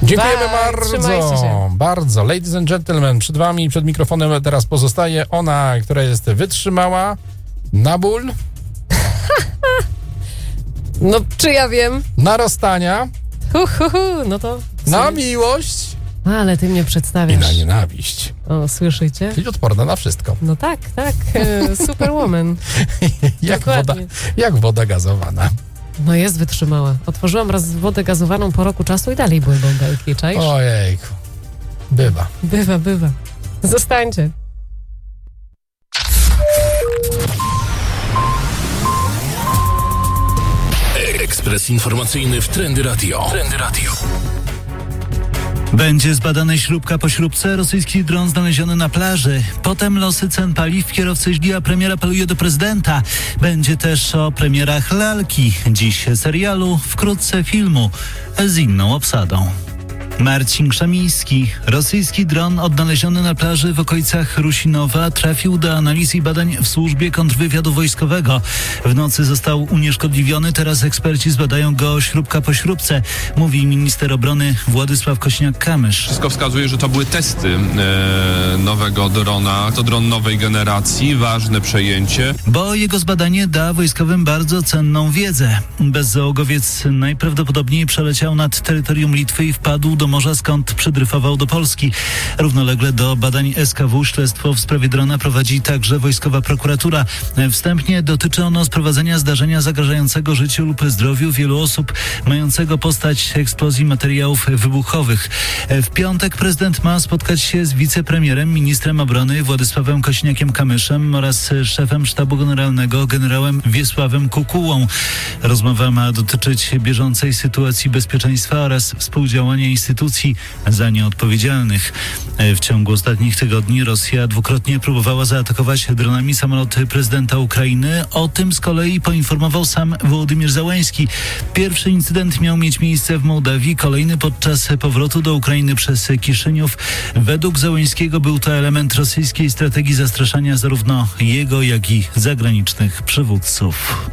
Dziękujemy Trzymajcie się. bardzo. Ladies and gentlemen, przed wami, przed mikrofonem teraz pozostaje ona, która jest wytrzymała na ból, No, czy ja wiem? na rozstania, No to... na miłość Ale ty mnie i przedstawiasz. na nienawiść. O, słyszycie? Czyli odporna na wszystko. No tak, Superwoman. Dokładnie. jak woda gazowana. No jest wytrzymała. Otworzyłam raz wodę gazowaną po roku czasu i dalej były bąbelki, czaisz? Ojejku. Bywa. Bywa. Zostańcie. Ekspres informacyjny w Trendy Radio. Będzie zbadany śrubka po śrubce, rosyjski dron znaleziony na plaży. Potem losy cen paliw, kierowcy źli, a premier apeluje do prezydenta. Będzie też o premierach lalki. Dziś serialu, wkrótce filmu z inną obsadą. Marcin Krzemiński. Rosyjski dron odnaleziony na plaży w okolicach Rusinowa trafił do analiz i badań w służbie kontrwywiadu wojskowego. W nocy został unieszkodliwiony, teraz eksperci zbadają go śrubka po śrubce, mówi minister obrony Władysław Kosiniak-Kamysz. Wszystko wskazuje, że to były testy nowego drona. To dron nowej generacji, ważne przejęcie. Bo jego zbadanie da wojskowym bardzo cenną wiedzę. Bezzałogowiec najprawdopodobniej przeleciał nad terytorium Litwy i wpadł do morza, skąd przydryfował do Polski. Równolegle do badań SKW śledztwo w sprawie drona prowadzi także wojskowa prokuratura. Wstępnie dotyczy ono sprowadzenia zdarzenia zagrażającego życiu lub zdrowiu wielu osób, mającego postać eksplozji materiałów wybuchowych. W piątek prezydent ma spotkać się z wicepremierem, ministrem obrony Władysławem Kosiniakiem-Kamyszem oraz szefem sztabu generalnego generałem Wiesławem Kukułą. Rozmowa ma dotyczyć bieżącej sytuacji bezpieczeństwa oraz współdziałania instytucji za nie odpowiedzialnych. W ciągu ostatnich tygodni Rosja dwukrotnie próbowała zaatakować dronami samoloty prezydenta Ukrainy. O tym z kolei poinformował sam Wołodymyr Zełenski. Pierwszy incydent miał mieć miejsce w Mołdawii, kolejny podczas powrotu do Ukrainy przez Kiszyniów. Według Zełenskiego był to element rosyjskiej strategii zastraszania zarówno jego, jak i zagranicznych przywódców.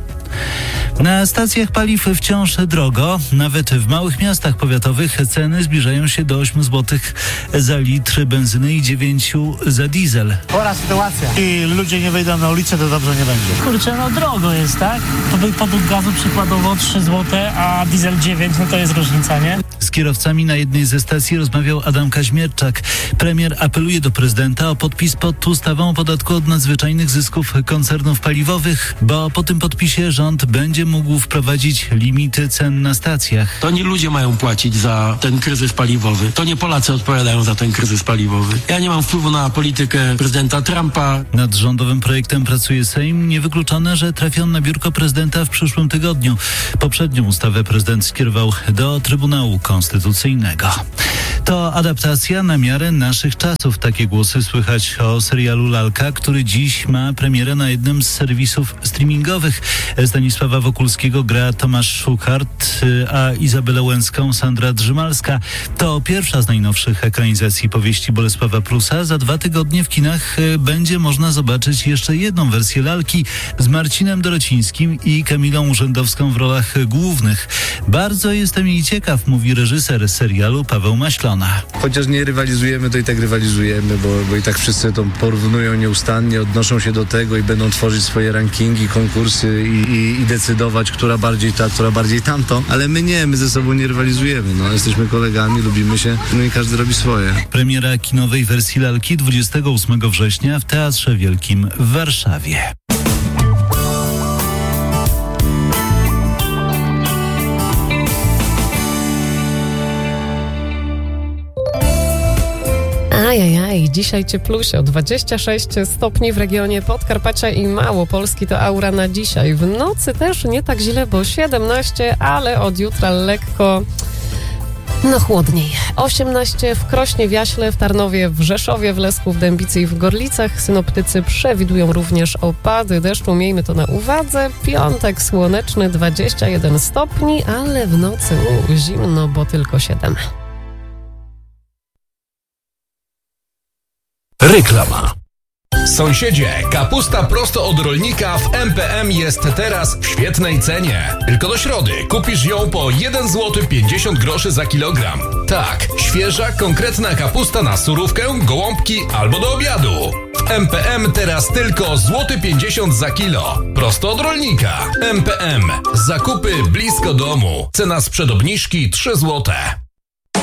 Na stacjach paliw wciąż drogo. Nawet w małych miastach powiatowych ceny zbliżają się do 8 zł za litr benzyny i 9 za diesel. Chora sytuacja. I ludzie nie wyjdą na ulicę, to dobrze nie będzie. Kurczę, no drogo jest, tak? To był podłóg gazu przykładowo 3 zł, a diesel 9, no to jest różnica, nie? Z kierowcami na jednej ze stacji rozmawiał Adam Kaźmierczak. Premier apeluje do prezydenta o podpis pod ustawą o podatku od nadzwyczajnych zysków koncernów paliwowych, bo po tym podpisie rząd będzie mógł wprowadzić limity cen na stacjach. To nie ludzie mają płacić za ten kryzys paliwowy. To nie Polacy odpowiadają za ten kryzys paliwowy. Ja nie mam wpływu na politykę prezydenta Trumpa. Nad rządowym projektem pracuje Sejm. Niewykluczone, że trafi on na biurko prezydenta w przyszłym tygodniu. Poprzednią ustawę prezydent skierował do Trybunału Konstytucyjnego. To adaptacja na miarę naszych czasów. Takie głosy słychać o serialu Lalka, który dziś ma premierę na jednym z serwisów streamingowych. Stanisława Wokulskiego gra Tomasz Szukart, a Izabelę Łęcką Sandra Drzymalska. To pierwsza z najnowszych ekranizacji powieści Bolesława Prusa. Za 2 tygodnie w kinach będzie można zobaczyć jeszcze jedną wersję Lalki z Marcinem Dorocińskim i Kamilą Urzędowską w rolach głównych. Bardzo jestem jej ciekaw, mówi reżyser serialu Paweł Maślona. Chociaż nie rywalizujemy, to i tak rywalizujemy, bo i tak wszyscy to porównują nieustannie, odnoszą się do tego i będą tworzyć swoje rankingi, konkursy i decydować, która bardziej ta, która bardziej tamto. Ale my ze sobą nie rywalizujemy. No, jesteśmy kolegami, lubimy się, no i każdy robi swoje. Premiera kinowej wersji Lalki 28 września w Teatrze Wielkim w Warszawie. Ajajaj, dzisiaj cieplusio, 26 stopni w regionie Podkarpacia i Małopolski to aura na dzisiaj. W nocy też nie tak źle, bo 17, ale od jutra lekko chłodniej. 18 w Krośnie, w Jaśle, w Tarnowie, w Rzeszowie, w Lesku, w Dębicy i w Gorlicach. Synoptycy przewidują również opady deszczu, miejmy to na uwadze. Piątek słoneczny, 21 stopni, ale w nocy zimno, bo tylko 7. Reklama. Sąsiedzie, kapusta prosto od rolnika w MPM jest teraz w świetnej cenie. Tylko do środy kupisz ją po 1 zł 50 groszy za kilogram. Tak, świeża, konkretna kapusta na surówkę, gołąbki albo do obiadu. W MPM teraz tylko złoty 50 za kilo. Prosto od rolnika. MPM. Zakupy blisko domu. Cena sprzed obniżki 3 złote.